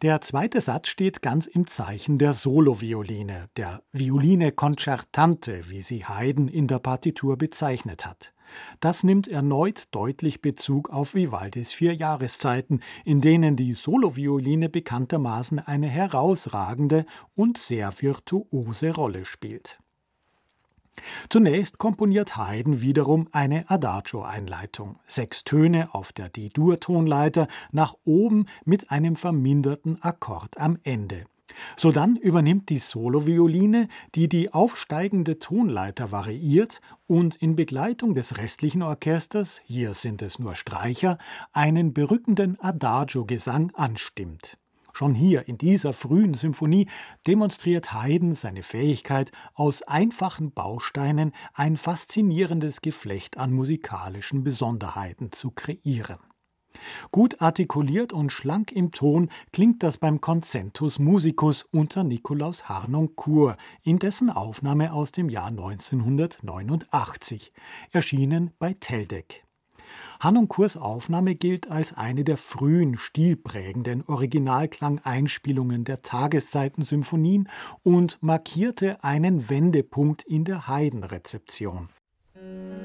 Der zweite Satz steht ganz im Zeichen der Solovioline, der Violine concertante, wie sie Haydn in der Partitur bezeichnet hat. Das nimmt erneut deutlich Bezug auf Vivaldis 4 Jahreszeiten, in denen die Solovioline bekanntermaßen eine herausragende und sehr virtuose Rolle spielt. Zunächst komponiert Haydn wiederum eine Adagio-Einleitung. 6 Töne auf der D-Dur-Tonleiter nach oben mit einem verminderten Akkord am Ende. Sodann übernimmt die Solovioline, die die aufsteigende Tonleiter variiert und in Begleitung des restlichen Orchesters, hier sind es nur Streicher, einen berückenden Adagio-Gesang anstimmt. Schon hier in dieser frühen Symphonie demonstriert Haydn seine Fähigkeit, aus einfachen Bausteinen ein faszinierendes Geflecht an musikalischen Besonderheiten zu kreieren. Gut artikuliert und schlank im Ton klingt das beim Concentus Musicus unter Nikolaus Harnoncourt, in dessen Aufnahme aus dem Jahr 1989, erschienen bei Teldec. Harnoncourts Aufnahme gilt als eine der frühen, stilprägenden Originalklangeinspielungen der Tageszeiten-Symphonien und markierte einen Wendepunkt in der Haydn-Rezeption.